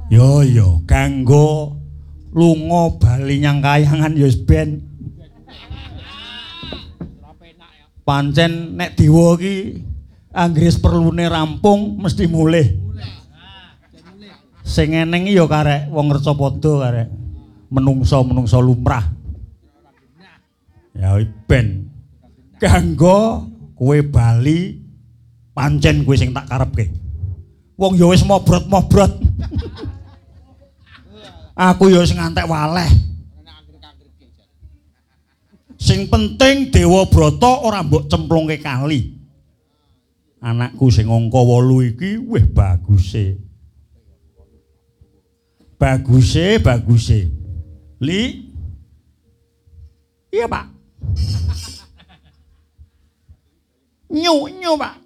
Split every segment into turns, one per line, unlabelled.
Yo kanggo lunga bali nyang kayangan ya wis ben. Pancen nek diwa iki anggris perlune rampung mesti mulih. Sing eneng ya karek wong Recapada karek menungso lumrah. Ya ben kanggo kowe bali pancen kowe sing tak karepke. Wong ya wis mobrot-mobrot. Aku ya wis ngantek waleh. Sing penting Dewa Brata ora mbok cemplungke kali. Anakku sing angka 8 iki wis baguse. Baguse. Li. Iya, Pak. Nyu, Pak.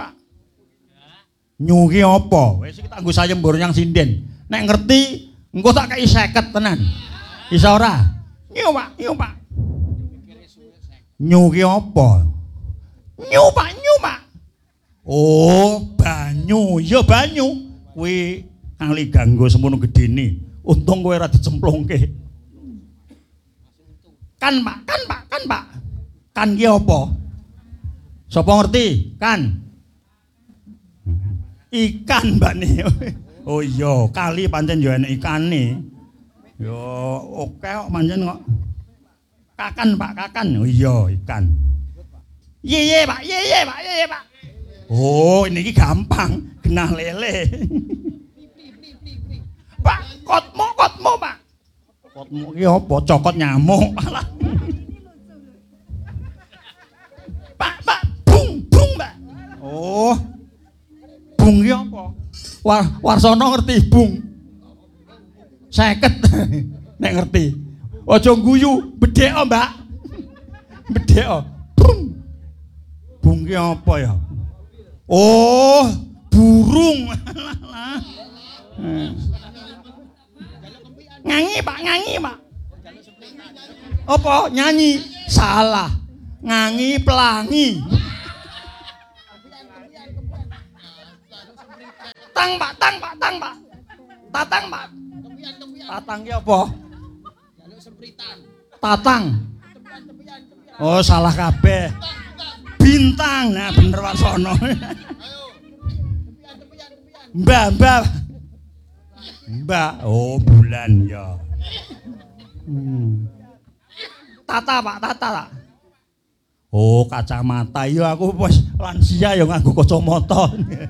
Nyu ki apa? Wis iki tak nggo sayembur nyang sinden. Nek ngerti engko tak kei 50 tenan. Isa ora? Nyu, Pak. Nyu ki apa? Nyu, Pak. Oh, banyu. Ya banyu. Kuwi ali ganggo semono gedene. Untung kowe ora dicemplungke. Kan, Pak. Kan ki apa? Sapa ngerti? Kan. Ikan, Mbak nih. Oh iya, kali pancen yo enek ikane. Yo oke kok pancen kok. Kakan, Pak, kakan. Oh iya, ikan. Ye, Pak. Oh, ini gampang, genah lele. Pak, kotmo, Pak. Kotmo ki apa? Cokot nyamuk. Pak, bung, Pak. Oh. Bung ki apa? Warsono ngerti bung. 50 nek ngerti. Aja guyu, bedhek Mbak. Bedhek. Bung ki apa ya? Oh, burung. Nyanyi, Pak. Apa? Nyanyi. Salah. Ngangi pelangi. Tang, Pak. Tatang, Pak. Tatang ki apa? Tatang. Oh, salah kabeh. Bintang. Nah, bener Warsono. Mbak. Oh, bulan ya. Tata, Pak. Oh, kacamata. Ya aku wis lansia ya nganggo kacamata.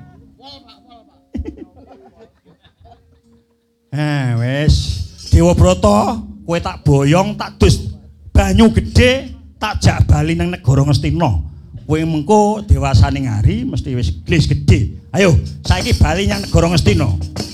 Wes Dewa Brata kowe tak boyong tak dus banyu gede tak jak bali nang negara Ngastina. Kowe mengko dewasane ngari mesti wis glis gede. Ayo saiki bali nang negara Ngastina.